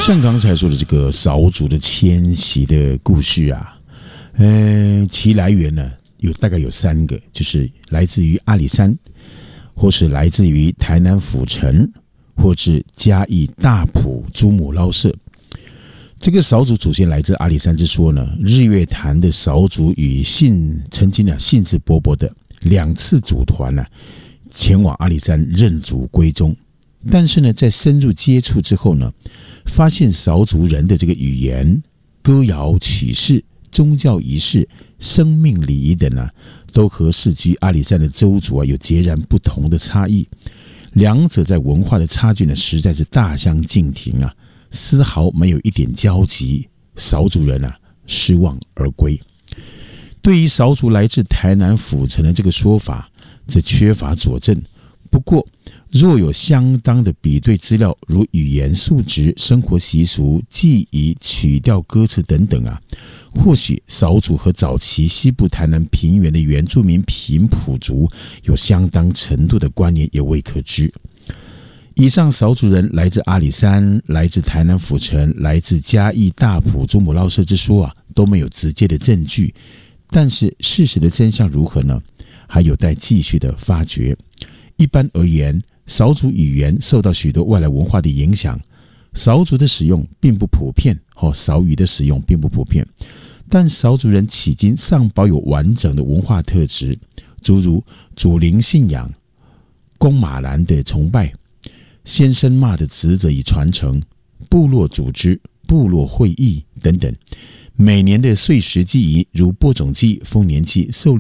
像刚才说的这个少族的迁徙的故事啊，其来源呢大概有3个，就是来自于阿里山，或是来自于台南府城，或是嘉义大埔祖母捞社。这个少族祖先来自阿里山之说呢，日月潭的少族与曾经兴致勃勃的2次组团前往阿里山认祖归宗。但是呢，在深入接触之后呢，发现少族人的这个语言、歌谣、曲式、宗教仪式、生命礼仪等都和世居阿里山的邹族有截然不同的差异。两者在文化的差距呢，实在是大相径庭丝毫没有一点交集。少族人失望而归。对于少族来自台南府城的这个说法，则缺乏佐证。不过，若有相当的比对资料，如语言素质、生活习俗、记忆、曲调、歌词等等或许少族和早期西部台南平原的原住民平埔族有相当程度的关联，也未可知。以上少族人来自阿里山、来自台南府城、来自嘉义大埔祖母捞社之说都没有直接的证据。但是事实的真相如何呢？还有待继续的发掘。一般而言，少族语言受到许多外来文化的影响，少族的使用并不普遍，少语的使用并不普遍。但少族人迄今尚保有完整的文化特质，诸如祖灵信仰、公马兰的崇拜、先生骂的职责与传承、部落组织、部落会议等等。每年的岁时祭仪，如播种祭、丰年祭、狩